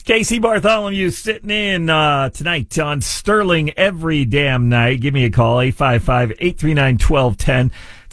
Casey Bartholomew sitting in tonight on Sterling every damn night. Give me a call, 855-839-1210. It's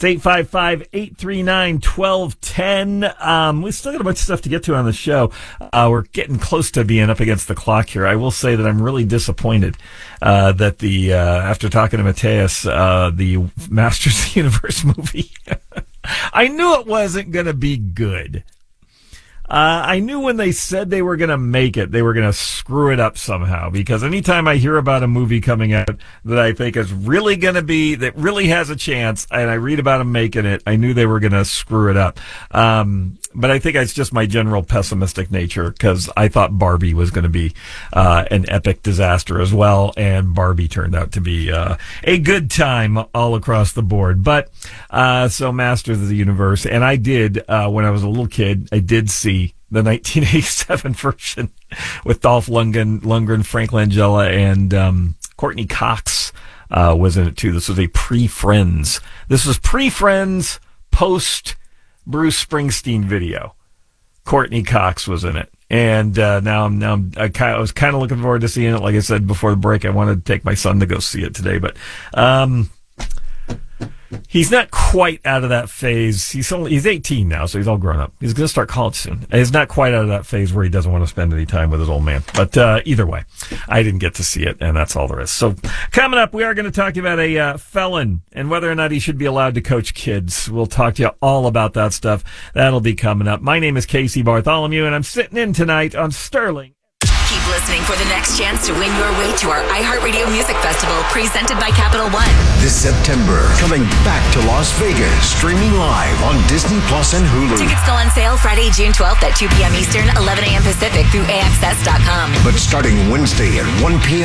855-839-1210. We still got a bunch of stuff to get to on the show. We're getting close to being up against the clock here. I will say that I'm really disappointed that after talking to Mateus, the Masters of the Universe movie, I knew it wasn't going to be good. I knew when they said they were going to make it, they were going to screw it up somehow, because anytime I hear about a movie coming out that I think is really going to be, that really has a chance, and I read about them making it, I knew they were going to screw it up. But I think it's just my general pessimistic nature, because I thought Barbie was going to be an epic disaster as well, and Barbie turned out to be a good time all across the board. But so Masters of the Universe, and I did, when I was a little kid, I did see the 1987 version with Dolph Lundgren, Frank Langella, and Courtney Cox was in it too. This was a pre-Friends. This was pre-Friends, post-Bruce Springsteen video. Courtney Cox was in it. And now I was kind of looking forward to seeing it. Like I said before the break, I wanted to take my son to go see it today, but he's not quite out of that phase. He's 18 now, so he's all grown up. He's going to start college soon. He's not quite out of that phase where he doesn't want to spend any time with his old man. But either way, I didn't get to see it, and that's all there is. So coming up, we are going to talk about a felon and whether or not he should be allowed to coach kids. We'll talk to you all about that stuff. That'll be coming up. My name is Casey Bartholomew, and I'm sitting in tonight on Sterling. Keep listening for the next chance to win your way to our iHeartRadio Music Festival, presented by Capital One. This September, coming back to Las Vegas, streaming live on Disney Plus and Hulu. Tickets go on sale Friday, June 12th at 2 p.m. Eastern, 11 a.m. Pacific through AXS.com. But starting Wednesday at 1 p.m.